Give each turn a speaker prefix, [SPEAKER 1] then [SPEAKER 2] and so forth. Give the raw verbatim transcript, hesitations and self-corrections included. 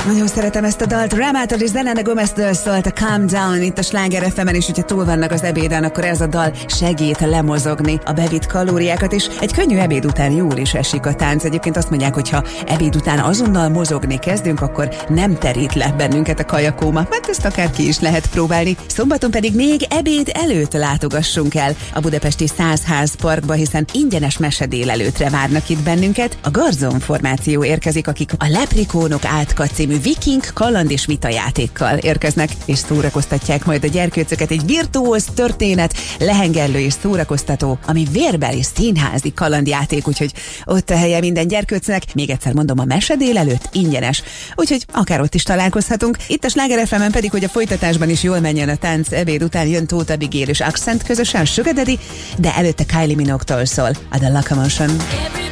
[SPEAKER 1] Nagyon szeretem ezt a dalt. Ramától és Selena Gomez-től szólt a Calm Down itt a Sláger ef emen, és hogyha túl vannak az ebéden, akkor ez a dal segít lemozogni a bevitt kalóriákat, és egy könnyű ebéd után jól is esik a tánc. Egyébként azt mondják, hogy ha ebéd után azonnal mozogni kezdünk, akkor nem terít le bennünket a kajakóma. Hát ezt akár ki is lehet próbálni. Szombaton pedig még ebéd előtt látogassunk el a budapesti Százház Parkba, hiszen ingyenes mese délelőtre várnak itt bennünket. A Garzon formáció érkezik, akik a Leprikónok Átka című viking kaland és vitajátékkal érkeznek, és szórakoztatják majd a gyerkőcöket. Egy virtuóz történet, lehengerlő és szórakoztató, ami vérbeli színházi kalandjáték, úgyhogy ott a helye minden gyerkőcnek. Még egyszer mondom, a mese délelőtt ingyenes, úgyhogy akár ott is találkozhatunk. Itt a Sláger ef emen pedig, hogy a folytatásban is jól menjen a tánc, ebéd után jön Tóth Abigail és Accent közösen Sugar Daddy, de előtte Kylie Minogue-tól szól a The Locomotion.